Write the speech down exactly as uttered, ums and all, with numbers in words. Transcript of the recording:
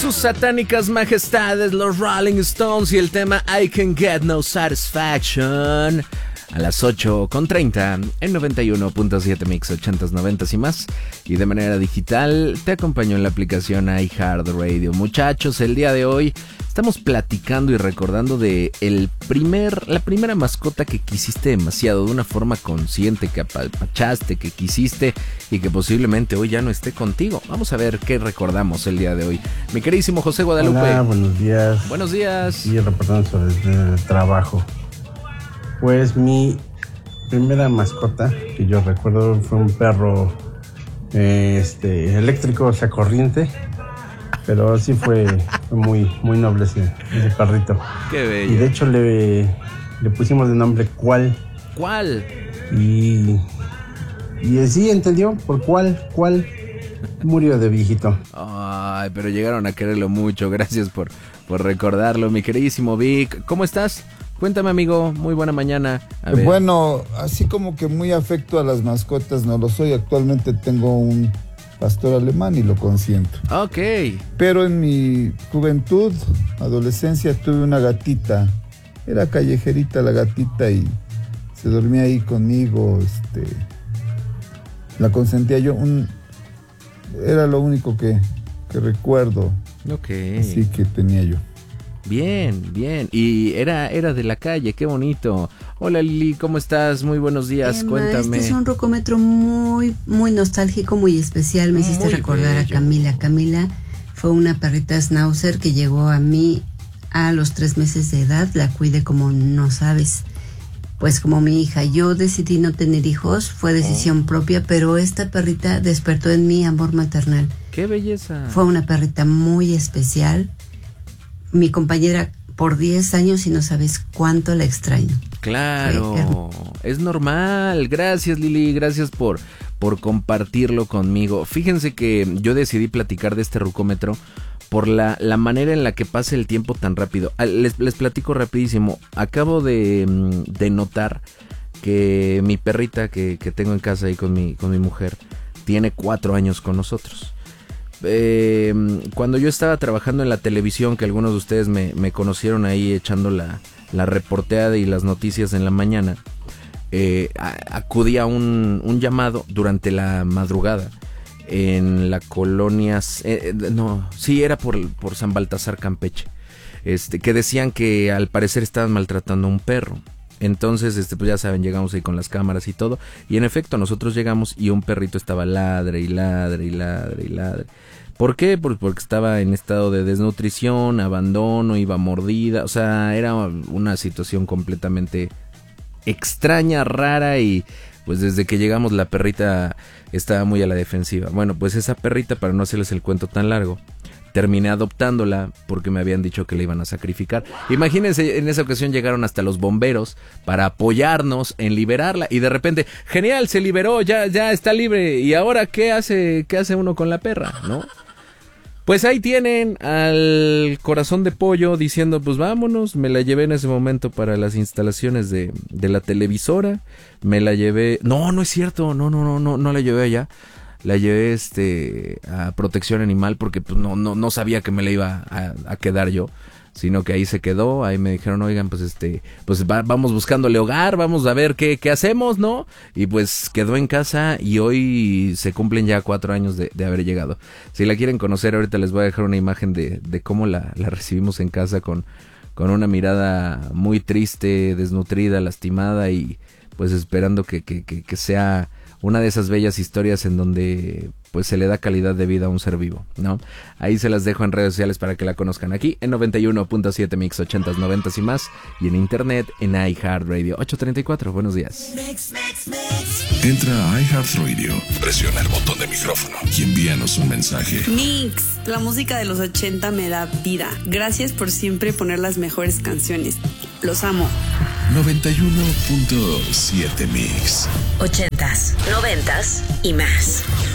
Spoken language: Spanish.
Sus satánicas majestades, los Rolling Stones, y el tema I Can Get No Satisfaction. A las ocho con treinta en noventa y uno punto siete Mix, ochentas, noventas y más. Y de manera digital te acompaño en la aplicación iHeartRadio. Muchachos, el día de hoy estamos platicando y recordando de el primer, la primera mascota que quisiste demasiado, de una forma consciente, que apapachaste, que quisiste y que posiblemente hoy ya no esté contigo. Vamos a ver qué recordamos el día de hoy. Mi queridísimo José Guadalupe. Hola, buenos días. Buenos días. Y reportando sobre el trabajo. Pues mi primera mascota que yo recuerdo fue un perro eh, este, eléctrico, o sea, corriente. Pero sí fue, fue muy, muy noble ese, ese perrito. Qué bello. Y de hecho le, le pusimos de nombre ¿Cuál? ¿Cuál? Y, y sí, entendió por cuál, cuál murió de viejito. Ay, pero llegaron a quererlo mucho. Gracias por, por recordarlo, mi queridísimo Vic. ¿Cómo estás? Cuéntame, amigo, muy buena mañana. A ver. Bueno, así como que muy afecto a las mascotas no lo soy. Actualmente tengo un pastor alemán y lo consiento. Ok. Pero en mi juventud, adolescencia, tuve una gatita. Era callejerita la gatita y se dormía ahí conmigo. Este, la consentía yo. Un, era lo único que, que recuerdo. Ok. Así que tenía yo. Bien, bien. Y era, era de la calle, qué bonito. Hola Lili, ¿cómo estás? Muy buenos días, Emma, cuéntame. Este es un rocómetro muy, muy nostálgico, muy especial. Me hiciste Muy recordar bello. a Camila. Camila fue una perrita schnauzer que llegó a mí a los tres meses de edad. La cuidé como no sabes, pues como mi hija. Yo decidí no tener hijos, fue decisión Oh. propia, pero esta perrita despertó en mí amor maternal. ¡Qué belleza! Fue una perrita muy especial. Mi compañera por diez años y no sabes cuánto la extraño. Claro, es normal. Gracias Lili, gracias por, por compartirlo conmigo. Fíjense que yo decidí platicar de este rucómetro por la, la manera en la que pasa el tiempo tan rápido. Les, les platico rapidísimo. Acabo de, de notar que mi perrita que, que tengo en casa ahí con mi, con mi mujer tiene cuatro años con nosotros. Eh, cuando yo estaba trabajando en la televisión, que algunos de ustedes me, me conocieron ahí echando la, la reporteada y las noticias en la mañana, eh, a, acudí a un, un llamado durante la madrugada en la colonia, eh, no, sí, era por, por San Baltasar, Campeche, este, que decían que al parecer estaban maltratando a un perro. Entonces, este, pues ya saben, llegamos ahí con las cámaras y todo. Y en efecto, nosotros llegamos y un perrito estaba ladre y ladre y ladre y ladre. ¿Por qué? Pues porque estaba en estado de desnutrición, abandono, iba mordida. O sea, era una situación completamente extraña, rara, y pues desde que llegamos la perrita estaba muy a la defensiva. Bueno, pues esa perrita, para no hacerles el cuento tan largo, terminé adoptándola porque me habían dicho que la iban a sacrificar. Imagínense, en esa ocasión llegaron hasta los bomberos para apoyarnos en liberarla y de repente, genial, se liberó, ya, ya está libre. ¿Y ahora qué hace, qué hace uno con la perra, no? Pues ahí tienen al corazón de pollo diciendo, pues vámonos. Me la llevé en ese momento para las instalaciones de, de la televisora. Me la llevé, no, no es cierto, no, no, no, no, no la llevé allá. La llevé este a protección animal porque pues no no no sabía que me la iba a, a quedar yo, sino que ahí se quedó. Ahí me dijeron, oigan, pues este pues va, vamos buscándole hogar, vamos a ver qué qué hacemos, ¿no? Y pues quedó en casa y hoy se cumplen ya cuatro años de, de haber llegado. Si la quieren conocer, ahorita les voy a dejar una imagen de, de cómo la, la recibimos en casa con, con una mirada muy triste, desnutrida, lastimada y pues esperando que, que, que, que sea una de esas bellas historias en donde pues se le da calidad de vida a un ser vivo, ¿no? Ahí se las dejo en redes sociales para que la conozcan, aquí en noventa y uno punto siete Mix, ochentas, noventas y más, y en internet en iHeartRadio. Ocho treinta y cuatro, buenos días. Mix, mix, mix. Entra a iHeartRadio, presiona el botón de micrófono y envíanos un mensaje. Mix, la música de los ochenta me da vida. Gracias por siempre poner las mejores canciones. Los amo. noventa y uno punto siete Mix. Ochentas, noventas y más.